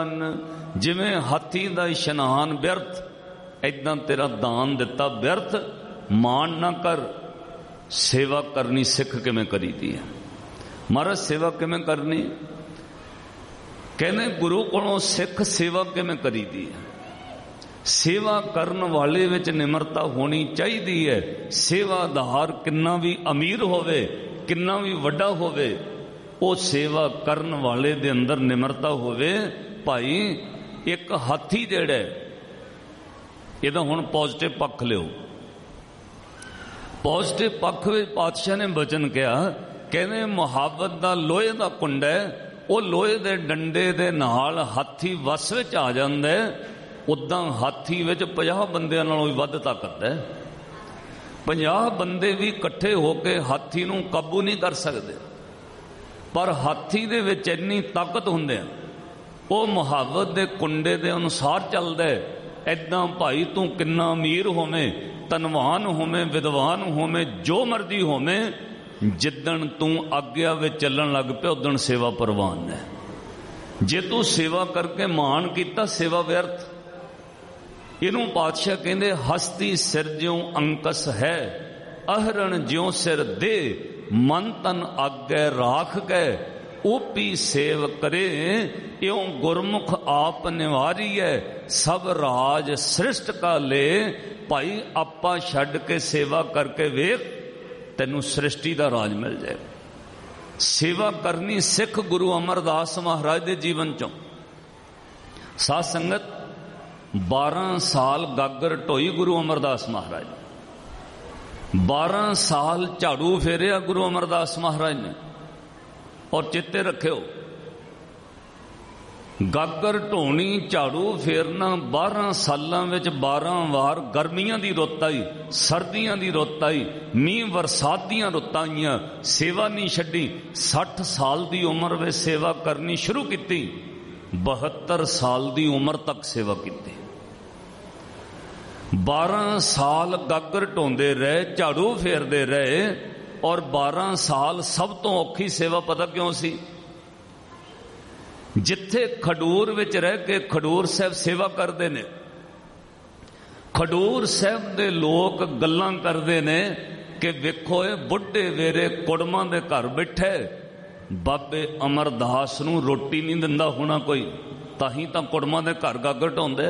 ਕਰਨ। ਜਿਵੇਂ ਹਾਥੀ ਦਾ ਇਸ਼ਨਾਨ ਵਿਅਰਥ, ਏਦਾਂ ਤੇਰਾ ਦਾਨ ਦਿੱਤਾ ਵਿਅਰਥ। ਮਾਣ ਨਾ ਕਰ। ਸੇਵਾ ਕਰਨੀ ਸਿੱਖ ਕਿਵੇਂ ਕਰੀਦੀ ਹੈ। ਮਹਾਰਾਜ ਸੇਵਾ ਕਿਵੇਂ ਕਰਨੀ? ਕਹਿੰਦੇ ਗੁਰੂ ਕੋਲੋਂ ਸਿੱਖ ਸੇਵਾ ਕਿਵੇਂ ਕਰੀਦੀ ਹੈ। ਸੇਵਾ ਕਰਨ ਵਾਲੇ ਵਿੱਚ ਨਿਮਰਤਾ ਹੋਣੀ ਚਾਹੀਦੀ ਹੈ। ਸੇਵਾਦਾਰ ਕਿੰਨਾ ਵੀ ਅਮੀਰ ਹੋਵੇ, ਕਿੰਨਾ ਵੀ ਵੱਡਾ ਹੋਵੇ, ਉਹ ਸੇਵਾ ਕਰਨ ਵਾਲੇ ਦੇ ਅੰਦਰ ਨਿਮਰਤਾ ਹੋਵੇ। ਭਾਈ ਇੱਕ ਹਾਥੀ ਜਿਹੜਾ, ਇਹਦਾ ਹੁਣ ਪੋਜ਼ਿਟਿਵ ਪੱਖ ਲਿਓ। ਪੋਜ਼ਿਟਿਵ ਪੱਖ ਵਿੱਚ ਪਾਤਸ਼ਾਹ ਨੇ ਬਚਨ ਕਿਹਾ, ਕਹਿੰਦੇ ਮੁਹੱਬਤ ਦਾ ਲੋਹੇ ਦਾ ਕੁੰਡਾ ਹੈ, ਉਹ ਲੋਹੇ ਦੇ ਡੰਡੇ ਦੇ ਨਾਲ ਹਾਥੀ ਵਸ ਵਿੱਚ ਆ ਜਾਂਦਾ ਹੈ। ਉੱਦਾਂ ਹਾਥੀ ਵਿੱਚ 50 ਬੰਦਿਆਂ ਨਾਲੋਂ ਵੀ ਵੱਧ ਤਾਕਤ ਹੈ। 50 ਬੰਦੇ ਵੀ ਇਕੱਠੇ ਹੋ ਕੇ ਹਾਥੀ ਨੂੰ ਕਾਬੂ ਨਹੀਂ ਕਰ ਸਕਦੇ, ਪਰ ਹਾਥੀ ਦੇ ਵਿੱਚ ਇੰਨੀ ਤਾਕਤ ਹੁੰਦੇ ਆ, ਉਹ ਮੁਹੱਬਤ ਦੇ ਕੁੰਡੇ ਦੇ ਅਨੁਸਾਰ ਚੱਲਦਾ ਹੈ। ਏਦਾਂ ਭਾਈ ਤੂੰ ਕਿੰਨਾ ਅਮੀਰ ਹੋਵੇਂ, ਧਨਵਾਨ ਹੋਵੇਂ, ਵਿਦਵਾਨ ਹੋਵੇਂ, ਜੋ ਮਰਜ਼ੀ ਹੋਵੇਂ, ਜਿੱਦਣ ਤੂੰ ਆਗਿਆ ਵਿੱਚ ਚੱਲਣ ਲੱਗ ਪਿਆ ਉਦਣ ਸੇਵਾ ਪ੍ਰਵਾਨ ਹੈ। ਜੇ ਤੂੰ ਸੇਵਾ ਕਰਕੇ ਮਾਣ ਕੀਤਾ, ਸੇਵਾ ਵਿਅਰਥ। ਇਹਨੂੰ ਪਾਤਸ਼ਾਹ ਕਹਿੰਦੇ ਹਸਤੀ ਸਿਰ ਜਿਉ ਅੰਕਸ ਹੈ, ਅਹਰਣ ਜਿਉ ਸਿਰ ਦੇ, ਮਨ ਤਨ ਆਗੇ ਰਾਖ ਗਏ, ਓਪੀ ਸੇਵ ਕਰੇ, ਇਉ ਗੁਰਮੁਖ ਆਪ ਨਿਵਾਰੀਐ, ਸਭ ਰਾਜ ਸ੍ਰਿਸ਼ਟ ਕਾ ਲੇ। ਭਾਈ ਆਪਾਂ ਛੱਡ ਕੇ ਸੇਵਾ ਕਰਕੇ ਵੇਖ, ਤੈਨੂੰ ਸ੍ਰਿਸ਼ਟੀ ਦਾ ਰਾਜ ਮਿਲ ਜਾਏ। ਸੇਵਾ ਕਰਨੀ ਸਿੱਖ ਗੁਰੂ ਅਮਰਦਾਸ ਮਹਾਰਾਜ ਦੇ ਜੀਵਨ ਚੋਂ। ਸਾਧ ਸੰਗਤ 12 ਸਾਲ ਗਾਗਰ ਢੋਈ ਗੁਰੂ ਅਮਰਦਾਸ ਮਹਾਰਾਜ, 12 ਸਾਲ ਝਾੜੂ ਫੇਰਿਆ ਗੁਰੂ ਅਮਰਦਾਸ ਮਹਾਰਾਜ ਨੇ। ਔਰ ਚਿੱਤੇ ਰੱਖਿਓ, ਗਾਗਰ ਢੋਣੀ ਝਾੜੂ ਫੇਰਨਾ 12 ਸਾਲਾਂ ਵਿੱਚ 12 ਵਾਰ ਗਰਮੀਆਂ ਦੀ ਰੁੱਤ ਆਈ, ਸਰਦੀਆਂ ਦੀ ਰੁੱਤ ਆਈ, ਮੀਂਹ ਬਰਸਾਤ ਦੀਆਂ ਰੁੱਤਾਂ ਆਈਆਂ, ਸੇਵਾ ਨਹੀਂ ਛੱਡੀ। 60 ਸਾਲ ਦੀ ਉਮਰ ਵਿੱਚ ਸੇਵਾ ਕਰਨੀ ਸ਼ੁਰੂ ਕੀਤੀ, 72 ਸਾਲ ਦੀ ਉਮਰ ਤੱਕ ਸੇਵਾ ਕੀਤੀ। 12 ਸਾਲ ਗਾਗਰ ਢੋਂਦੇ ਰਹੇ, ਝਾੜੂ ਫੇਰਦੇ ਰਹੇ, ਔਰ 12 ਸਾਲ ਸਭ ਤੋਂ ਔਖੀ ਸੇਵਾ ਪਤਾ ਕਿਉਂ ਸੀ? ਜਿੱਥੇ ਖਡੂਰ ਵਿੱਚ ਰਹਿ ਕੇ ਖਡੂਰ ਸਾਹਿਬ ਸੇਵਾ ਕਰਦੇ ਨੇ, ਖਡੂਰ ਸਾਹਿਬ ਦੇ ਲੋਕ ਗੱਲਾਂ ਕਰਦੇ ਨੇ ਕਿ ਵੇਖੋ ਇਹ ਬੁੱਢੇ ਵੇਰੇ ਕੁੜਮਾਂ ਦੇ ਘਰ ਬੈਠੇ, ਬਾਬੇ ਅਮਰਦਾਸ ਨੂੰ ਰੋਟੀ ਨਹੀਂ ਦਿੰਦਾ ਹੋਣਾ ਕੋਈ, ਤਾਂ ਹੀ ਤਾਂ ਕੁੜਮਾਂ ਦੇ ਘਰ ਗਾਗਰ ਢਾਉਂਦੇ।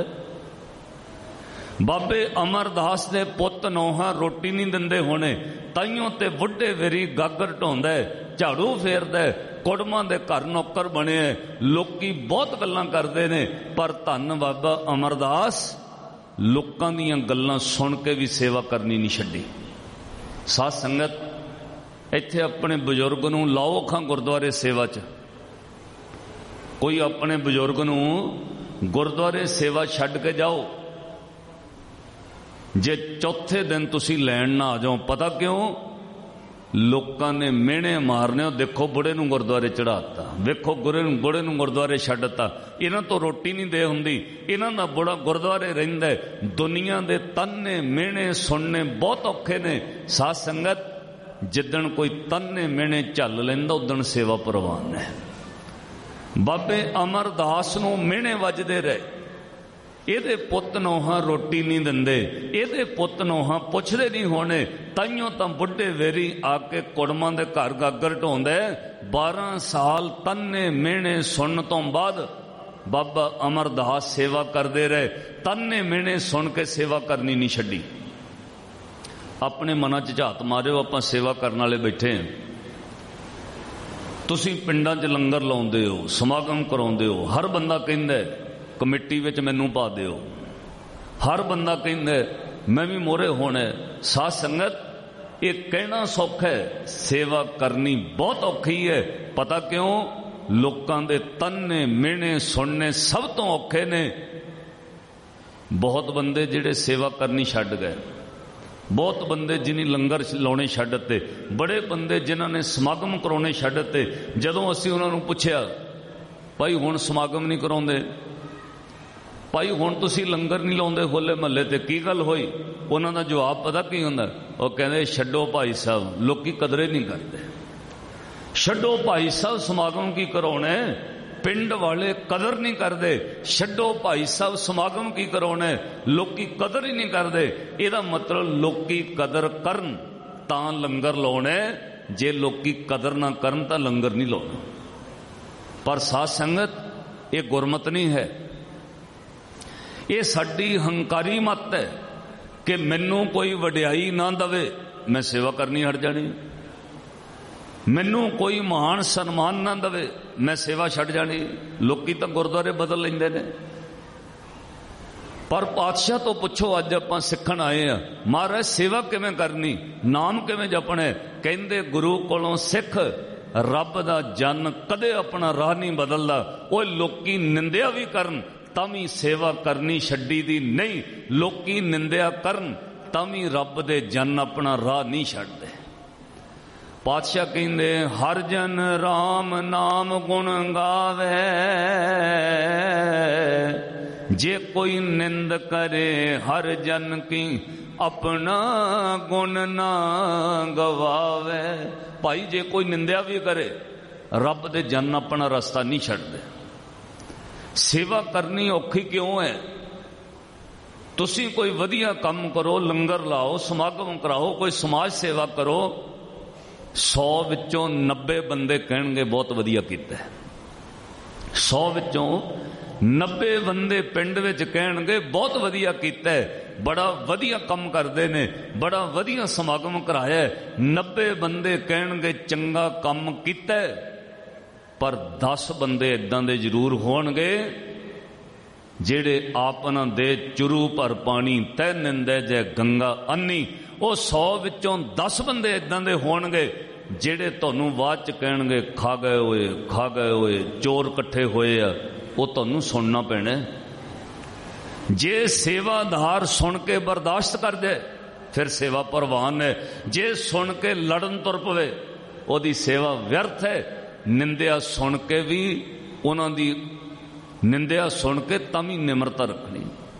ਬਾਬੇ ਅਮਰਦਾਸ ਦੇ ਪੁੱਤ ਨੋਹਾਂ ਰੋਟੀ ਨਹੀਂ ਦਿੰਦੇ ਹੋਣੇ, ਤਾਈਓ ਤੇ ਬੁੱਢੇ ਵੇਰੀ ਗਾਗਰ ਢਾਉਂਦਾ, ਝਾੜੂ ਫੇਰਦਾ, ਕੁੜਮਾਂ ਦੇ ਘਰ ਨੌਕਰ ਬਣਿਆ। ਲੋਕੀ ਬਹੁਤ ਗੱਲਾਂ ਕਰਦੇ ਨੇ, ਪਰ ਧੰਨ ਬਾਬਾ ਅਮਰਦਾਸ ਲੋਕਾਂ ਦੀਆਂ ਗੱਲਾਂ ਸੁਣ ਕੇ ਵੀ ਸੇਵਾ ਕਰਨੀ ਨਹੀਂ ਛੱਡੀ। ਸਾਧ ਸੰਗਤ ਇੱਥੇ ਆਪਣੇ ਬਜ਼ੁਰਗ ਨੂੰ ਲਾਓ ਅੱਖਾਂ ਗੁਰਦੁਆਰੇ ਸੇਵਾ 'ਚ। ਕੋਈ ਆਪਣੇ ਬਜ਼ੁਰਗ ਨੂੰ ਗੁਰਦੁਆਰੇ ਸੇਵਾ ਛੱਡ ਕੇ ਜਾਓ, ਜੇ ਚੌਥੇ ਦਿਨ ਤੁਸੀਂ ਲੈਣ ਨਾ ਆ ਜਾਓ, ਪਤਾ ਕਿਉਂ? ਲੋਕਾਂ ਨੇ ਮਿਹਣੇ ਮਾਰਨੇ, ਦੇਖੋ ਬੁੜੇ ਨੂੰ ਗੁਰਦੁਆਰੇ ਚੜਾਤਾ, ਵੇਖੋ ਬੁੜੇ ਨੂੰ ਗੁਰਦੁਆਰੇ ਛੱਡਤਾ, ਇਹਨਾਂ ਤੋਂ ਰੋਟੀ ਨਹੀਂ ਦੇ ਹੁੰਦੀ, ਇਹਨਾਂ ਦਾ ਬੁੜਾ ਗੁਰਦੁਆਰੇ ਰਹਿੰਦਾ। ਦੁਨੀਆ ਦੇ ਤਾਨੇ ਮਿਹਣੇ ਸੁਣਨੇ ਬਹੁਤ ਔਖੇ ਨੇ। ਸਾਧ ਸੰਗਤ ਜਿੱਦਣ ਕੋਈ ਤਾਨੇ ਮਿਹਣੇ ਝੱਲ ਲੈਂਦਾ, ਉਦਣ ਸੇਵਾ ਪ੍ਰਵਾਨ ਹੈ। ਬਾਬੇ ਅਮਰਦਾਸ ਨੂੰ ਮਿਹਣੇ ਵੱਜਦੇ ਰਹੇ, ਇਹਦੇ ਪੁੱਤ ਨੋਹਾਂ ਰੋਟੀ ਨਹੀਂ ਦਿੰਦੇ, ਇਹਦੇ ਪੁੱਤ ਨੋਹਾਂ ਪੁੱਛਦੇ ਨਹੀਂ ਹੋਣੇ, ਤਾਈਓ ਤਾਂ ਬੁੱਢੇ ਵੇਰੀ ਆ ਕੇ ਕੁੜਮਾਂ ਦੇ ਘਰ ਗਾਗਰ ਢਾਉਂਦਾ। 12 ਸਾਲ ਤਾਨੇ ਮਿਹਣੇ ਸੁਣਨ ਤੋਂ ਬਾਅਦ ਬਾਬਾ ਅਮਰਦਾਸ ਸੇਵਾ ਕਰਦੇ ਰਹੇ। ਤਾਨੇ ਮਿਹਣੇ ਸੁਣ ਕੇ ਸੇਵਾ ਕਰਨੀ ਨਹੀਂ ਛੱਡੀ। ਆਪਣੇ ਮਨਾਂ 'ਚ ਝਾਤ ਮਾਰਿਓ, ਆਪਾਂ ਸੇਵਾ ਕਰਨ ਵਾਲੇ ਬੈਠੇ ਹਾਂ। ਤੁਸੀਂ ਪਿੰਡਾਂ 'ਚ ਲੰਗਰ ਲਾਉਂਦੇ ਹੋ, ਸਮਾਗਮ ਕਰਾਉਂਦੇ ਹੋ, ਹਰ ਬੰਦਾ ਕਹਿੰਦਾ ਕਮੇਟੀ ਵਿੱਚ ਮੈਨੂੰ ਪਾ ਦਿਓ, ਹਰ ਬੰਦਾ ਕਹਿੰਦਾ ਮੈਂ ਵੀ ਮੋਹਰੇ ਹੋਣਾ। ਸਾਧ ਸੰਗਤ ਇਹ ਕਹਿਣਾ ਸੌਖਾ ਹੈ, ਸੇਵਾ ਕਰਨੀ ਬਹੁਤ ਔਖੀ ਹੈ। ਪਤਾ ਕਿਉਂ? ਲੋਕਾਂ ਦੇ ਤਾਨੇ ਮਿਹਣੇ ਸੁਣਨੇ ਸਭ ਤੋਂ ਔਖੇ ਨੇ। ਬਹੁਤ ਬੰਦੇ ਜਿਹੜੇ ਸੇਵਾ ਕਰਨੀ ਛੱਡ ਗਏ, ਬਹੁਤ ਬੰਦੇ ਜਿਨ੍ਹਾਂ ਲੰਗਰ ਲਾਉਣੇ ਛੱਡ ਦਿੱਤੇ, ਬੜੇ ਬੰਦੇ ਜਿਨ੍ਹਾਂ ਨੇ ਸਮਾਗਮ ਕਰਾਉਣੇ ਛੱਡ ਦਿੱਤੇ। ਜਦੋਂ ਅਸੀਂ ਉਹਨਾਂ ਨੂੰ ਪੁੱਛਿਆ, ਭਾਈ ਹੁਣ ਸਮਾਗਮ ਨਹੀਂ ਕਰਾਉਂਦੇ, ਭਾਈ ਹੁਣ ਤੁਸੀਂ ਲੰਗਰ ਨਹੀਂ ਲਾਉਂਦੇ ਹੋਲੇ ਮਹੱਲੇ ਤੇ, ਕੀ ਗੱਲ ਹੋਈ? ਉਹਨਾਂ ਦਾ ਜਵਾਬ ਪਤਾ ਕੀ ਹੁੰਦਾ? ਉਹ ਕਹਿੰਦੇ ਛੱਡੋ ਭਾਈ ਸਾਹਿਬ, ਲੋਕੀ ਕਦਰੇ ਨਹੀਂ ਕਰਦੇ। ਛੱਡੋ ਭਾਈ ਸਾਹਿਬ, ਸਮਾਗਮ ਕੀ ਕਰਾਉਣਾ, पिंड वाले कदर नहीं करते। छड्डो भाई साहब समागम की कराने, लोकी कदर ही नहीं करते। ਇਹਦਾ मतलब लोकी कदर करन तां लंगर लाने, जे लोकी कदर ना करन तां लंगर नहीं लाना। पर साध संगत ये गुरमत नहीं है, ये साडी हंकारी मत है कि मैनू कोई वडियाई ना दवे मैं सेवा करनी हट जानी, मैनू कोई महान सन्मान ना दवे मैं सेवा छड़ जानी। लोकी तो गुरुद्वारे बदल लेंदे ने। पर पातशाह तो पुछो, अज आपां सिखण आए आ, महाराज सेवा किवें करनी, नाम किवें जपना? कहंदे गुरु कोलों सिख, रब दा जन कदे अपना राह नहीं बदलदा। ओह लोकी निंदिया भी करन तां भी सेवा करनी छड्डी दी नहीं, लोकी निंदिया करन तां भी रब दे जन अपना राह नहीं छड्डदे। पातशाह कहंदे हर जन राम नाम गुण गावे, जे कोई निंद करे हर जन की अपना गुण ना गवावे। भाई जे कोई निंदिया भी करे रब दे जन अपना रास्ता नहीं छड्डदे। सेवा करनी औखी क्यों है? तुसी कोई वधिया काम करो, लंगर लाओ, समागम कराओ, कोई समाज सेवा करो, 100 विचों 90 बंदे कहणगे बहुत वधिया कीता है। 100 विचों 90 बंदे पिंड विच कहणगे बहुत वधिया कीता है, बड़ा वधिया काम करते ने, बड़ा वधिया समागम कराया है। 90 बंदे कहणगे चंगा काम कीता है। पर 10 बंदे इदां दे जरूर होणगे जेड़े आपना दे चुरू पर पानी तै निंदे जै गंगा अन्नी। वो 100 विचों 10 बंदे इदां दे होणगे जेड़े तुहानूं बाद च कहणगे खा गए होए, खा गए होए, चोर इकट्ठे होए आ। वो तुहानूं सुनना पैना। जे सेवादार सुन के बर्दाश्त कर जाए फिर सेवा प्रवान है। जे सुन के लड़न तुर पवे ओदी सेवा व्यर्थ है। निंदिया सुन के भी उन्हां दी निंदिया सुन के तमी निमरता रखनी।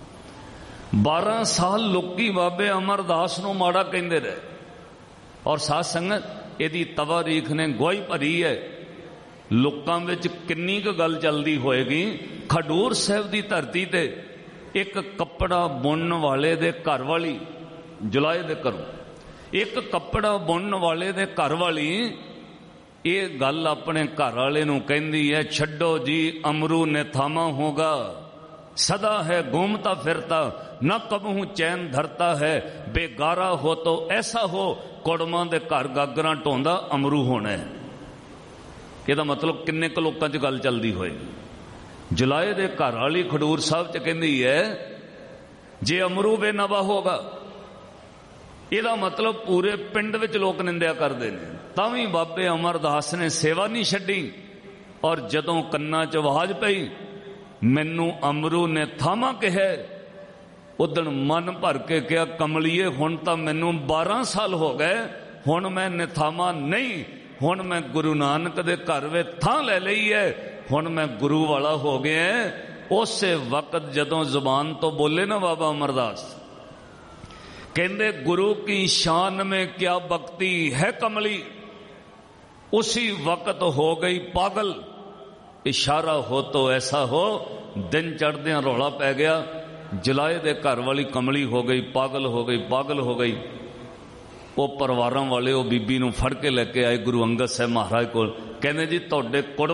12 साल लोकी बाबे अमरदास नूं माड़ा कहंदे रहे और साध संगत इहदी तवारीख ने गवाही भरी है। लोकां विच किन्नी क गल चलदी होएगी। खडूर साहिब दी धरती ते एक कपड़ा बुनन वाले दे घर वाली, जुलाए दे घरों एक कपड़ा बुनन वाले दे घर वाली ये गल अपने घर वाले नूं कहंदी है, छड्डो जी अमरू ने थामा होगा, सदा है घूमता फिरता, न कबहू चैन धरता है, बेगारा हो तो ऐसा हो, कुड़मा दे घर गागरा ढोंदा अमरू होना है। यदा मतलब किन्ने क लोकां च गल चलदी होएगी। जुलाए दे घर वाली खडूर साहब च कहंदी है जे अमरू बेनवा होगा, ਇਹਦਾ मतलब पूरे पिंड विच लोग निंदिया करते हैं। तां भी बाबे अमरदास ने सेवा नहीं छड्डी और जदों कन्ना च आवाज पई मैनू अमरू ने थामा कहा, उदण मन भर के कहा कमलीए हुण तां मैनू 12 साल हो गए, हुण मैं निथामा नहीं, हुण मैं गुरु नानक दे घर वे थां ले लई है, हुण मैं गुरु वाला हो गया। उस वक्त जदों जुबान तो बोले ना बाबा अमरदास, कहंदे गुरु की शान में क्या भक्ति है कमली, उसी वक्त हो गई पागल, इशारा हो तो ऐसा हो। दिन चढ़दे रौला पै गया, जुलाए दे घर वाली कमली हो गई, पागल हो गई, पागल हो गई। वो परिवारों वाले वो बीबी नूं फड़ के लेके आए गुरु अंगद साहब महाराज कोल, कहंदे जी तुहाडे कुड़